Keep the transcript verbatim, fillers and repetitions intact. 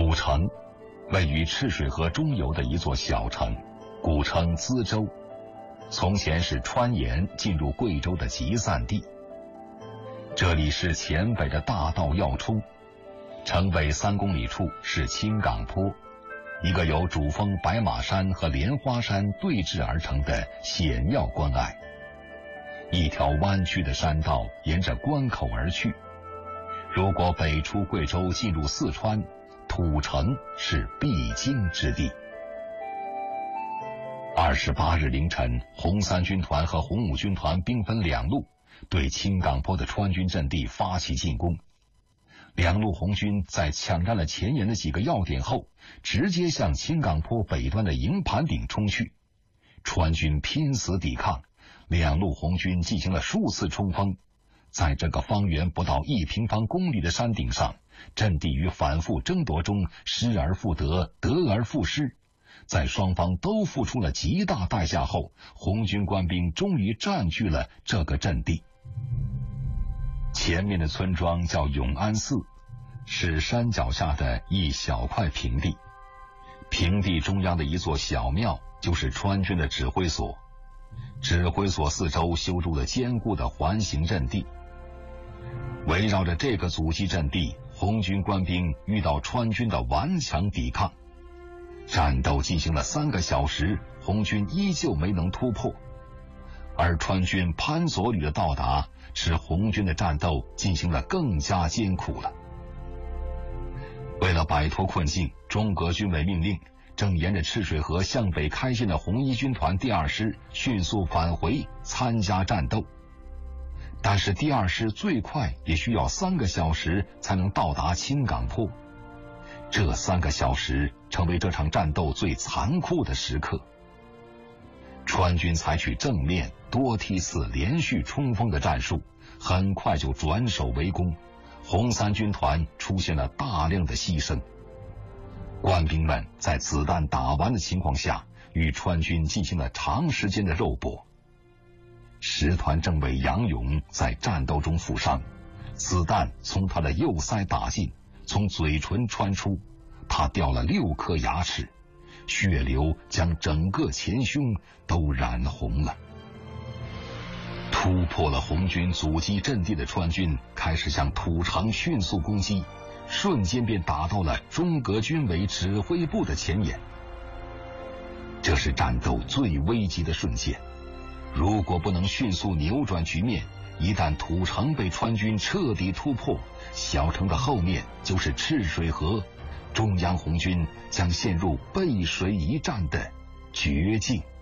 古城，位于赤水河中游的一座小城，古称资州。从前是川盐进入贵州的集散地。这里是黔北的大道要冲，城北三公里处是青岗坡，一个由主峰白马山和莲花山对峙而成的险要关隘。一条弯曲的山道沿着关口而去。如果北出贵州进入四川，土城是必经之地。二十八日凌晨，红三军团和红五军团兵分两路，对青岗坡的川军阵地发起进攻。两路红军在抢占了前沿的几个要点后，直接向青岗坡北端的营盘顶冲去。川军拼死抵抗，两路红军进行了数次冲锋。在这个方圆不到一平方公里的山顶上，阵地于反复争夺中失而复得，得而复失。在双方都付出了极大代价后，红军官兵终于占据了这个阵地。前面的村庄叫永安寺，是山脚下的一小块平地。平地中央的一座小庙就是川军的指挥所，指挥所四周修筑了坚固的环形阵地。围绕着这个阻击阵地，红军官兵遇到川军的顽强抵抗。战斗进行了三个小时，红军依旧没能突破，而川军潘左旅的到达，使红军的战斗进行了更加艰苦了。为了摆脱困境，中革军委命令正沿着赤水河向北开进的红一军团第二师迅速返回参加战斗。但是第二师最快也需要三个小时才能到达青岗坡。这三个小时成为这场战斗最残酷的时刻。川军采取正面多梯次连续冲锋的战术，很快就转守为攻，红三军团出现了大量的牺牲。官兵们在子弹打完的情况下，与川军进行了长时间的肉搏。十团政委杨勇在战斗中负伤，子弹从他的右腮打进，从嘴唇穿出，他掉了六颗牙齿，血流将整个前胸都染红了。突破了红军阻击阵地的川军开始向土城迅速攻击，瞬间便打到了中革军委指挥部的前沿。这是战斗最危急的瞬间，如果不能迅速扭转局面，一旦土城被川军彻底突破，小城的后面就是赤水河，中央红军将陷入背水一战的绝境。